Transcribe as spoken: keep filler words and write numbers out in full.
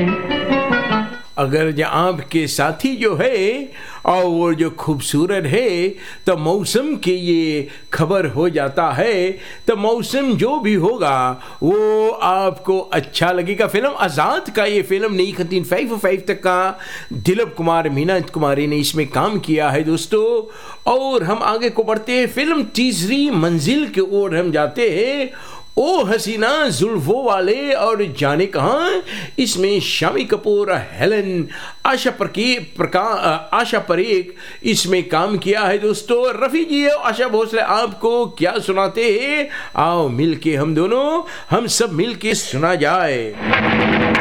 अगर जो आपके साथी जो है और वो जो खूबसूरत है तो मौसम के ये खबर हो जाता है, तो मौसम जो भी होगा वो आपको अच्छा लगेगा। फिल्म आज़ाद का ये फिल्म नहीं नाइनटीन फिफ्टी फाइव तक का दिलीप कुमार मीना कुमारी ने इसमें काम किया है दोस्तों। और हम आगे को बढ़ते हैं, फिल्म तीसरी मंजिल की ओर हम जाते हैं। ओ हसीना जुल्फों वाले और जाने कहाँ, इसमें शामी कपूर, हेलन, आशा प्रकी प्रका आशा परेख इसमें काम किया है दोस्तों। रफ़ी जी और आशा भोसले आपको क्या सुनाते हैं, आओ मिल के हम दोनों हम सब मिल के सुना जाए।